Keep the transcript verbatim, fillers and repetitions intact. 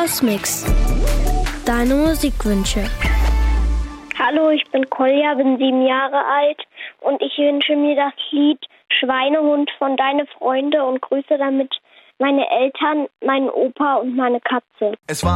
Hausmix. Deine Musikwünsche. Hallo, ich bin Kolja, bin sieben Jahre alt und ich wünsche mir das Lied Schweinehund von Deine Freunde und grüße damit meine Eltern, meinen Opa und meine Katze. Es war